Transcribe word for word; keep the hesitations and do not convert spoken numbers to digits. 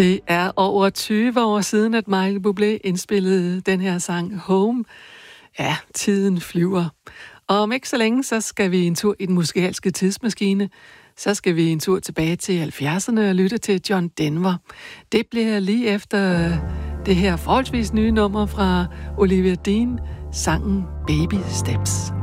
Det er over tyve år siden, at Michael Bublé indspillede den her sang Home. Ja, tiden flyver. Og om ikke så længe, så skal vi en tur i den musikalske tidsmaskine. Så skal vi en tur tilbage til halvfjerdserne og lytte til John Denver. Det bliver lige efter det her forholdsvis nye nummer fra Olivia Dean, sangen Baby Steps.